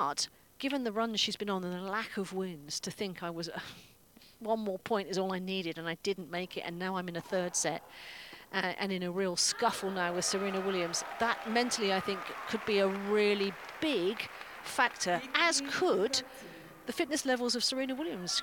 But given the run she's been on and the lack of wins, to think I was one more point is all I needed and I didn't make it, and now I'm in a third set and in a real scuffle now with Serena Williams, that mentally I think could be a really big factor, as could the fitness levels of Serena Williams.